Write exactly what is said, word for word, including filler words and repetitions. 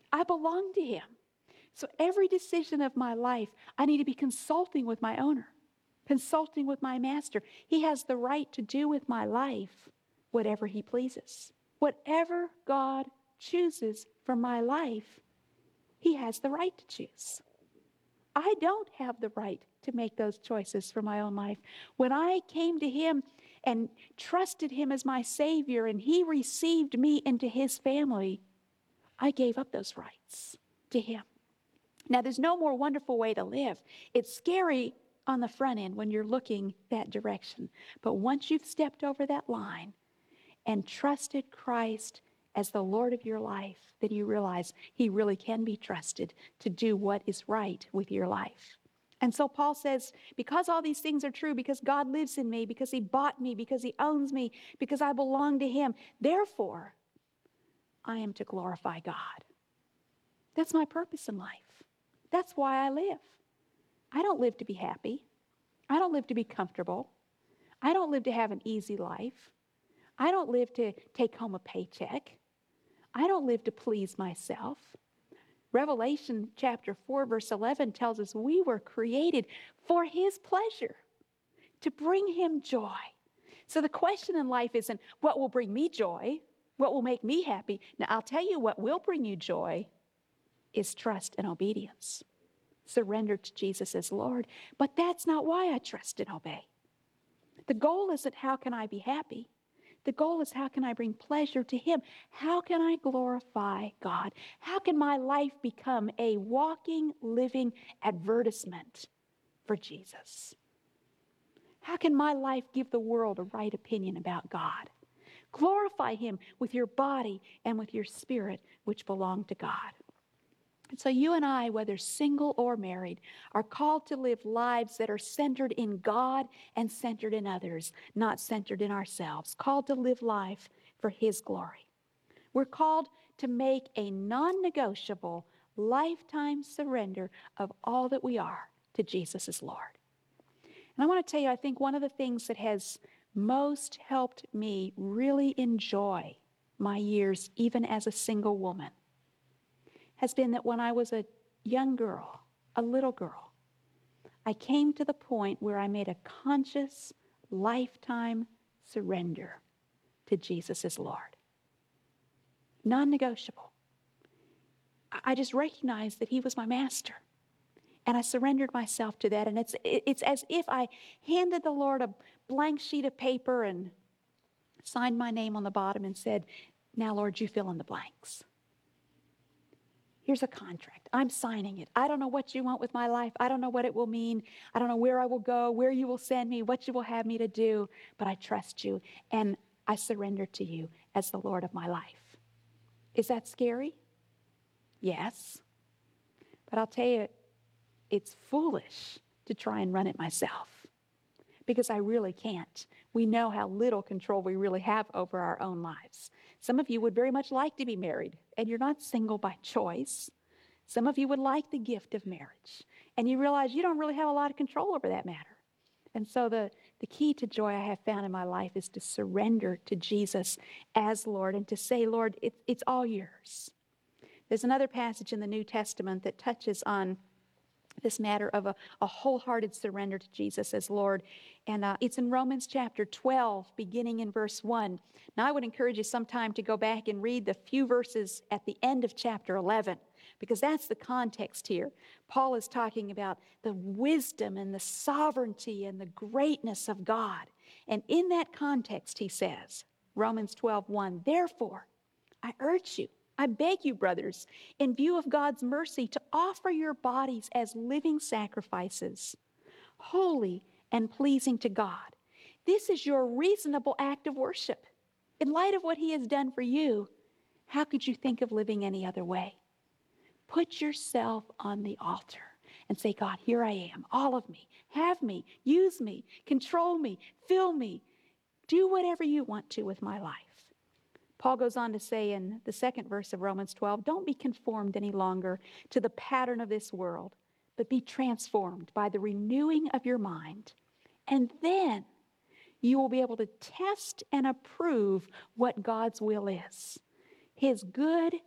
I belong to him. So every decision of my life, I need to be consulting with my owner, consulting with my master. He has the right to do with my life whatever he pleases. Whatever God chooses for my life, he has the right to choose. I don't have the right to make those choices for my own life. When I came to him and trusted him as my Savior and he received me into his family, I gave up those rights to him. Now, there's no more wonderful way to live. It's scary on the front end when you're looking that direction. But once you've stepped over that line and trusted Christ as the Lord of your life, then you realize he really can be trusted to do what is right with your life. And so Paul says, because all these things are true, because God lives in me, because he bought me, because he owns me, because I belong to him, therefore, I am to glorify God. That's my purpose in life. That's why I live. I don't live to be happy. I don't live to be comfortable. I don't live to have an easy life. I don't live to take home a paycheck. I don't live to please myself. Revelation chapter four, verse eleven tells us we were created for his pleasure, to bring him joy. So the question in life isn't what will bring me joy, what will make me happy. Now, I'll tell you what will bring you joy is trust and obedience. Surrender to Jesus as Lord. But that's not why I trust and obey. The goal isn't how can I be happy. The goal is how can I bring pleasure to him? How can I glorify God? How can my life become a walking, living advertisement for Jesus? How can my life give the world a right opinion about God? Glorify him with your body and with your spirit, which belong to God. And so you and I, whether single or married, are called to live lives that are centered in God and centered in others, not centered in ourselves. Called to live life for his glory. We're called to make a non-negotiable lifetime surrender of all that we are to Jesus as Lord. And I want to tell you, I think one of the things that has most helped me really enjoy my years, even as a single woman, has been that when I was a young girl, a little girl, I came to the point where I made a conscious lifetime surrender to Jesus as Lord. Non-negotiable. I just recognized that he was my master. And I surrendered myself to that. And it's, it's as if I handed the Lord a blank sheet of paper and signed my name on the bottom and said, now, Lord, you fill in the blanks. Here's a contract. I'm signing it. I don't know what you want with my life. I don't know what it will mean. I don't know where I will go, where you will send me, what you will have me to do, but I trust you and I surrender to you as the Lord of my life. Is that scary? Yes. But I'll tell you, it's foolish to try and run it myself because I really can't. We know how little control we really have over our own lives. Some of you would very much like to be married, and you're not single by choice. Some of you would like the gift of marriage, and you realize you don't really have a lot of control over that matter. And so the, the key to joy I have found in my life is to surrender to Jesus as Lord and to say, Lord, it, it's all yours. There's another passage in the New Testament that touches on this matter of a, a wholehearted surrender to Jesus as Lord. And uh, it's in Romans chapter twelve, beginning in verse one. Now, I would encourage you sometime to go back and read the few verses at the end of chapter eleven, because that's the context here. Paul is talking about the wisdom and the sovereignty and the greatness of God. And in that context, he says, Romans twelve one, therefore, I urge you, I beg you, brothers, in view of God's mercy, to offer your bodies as living sacrifices, holy and pleasing to God. This is your reasonable act of worship. In light of what he has done for you, how could you think of living any other way? Put yourself on the altar and say, God, here I am, all of me. Have me, use me, control me, fill me. Do whatever you want to with my life. Paul goes on to say in the second verse of Romans twelve, don't be conformed any longer to the pattern of this world, but be transformed by the renewing of your mind. And then you will be able to test and approve what God's will is, his good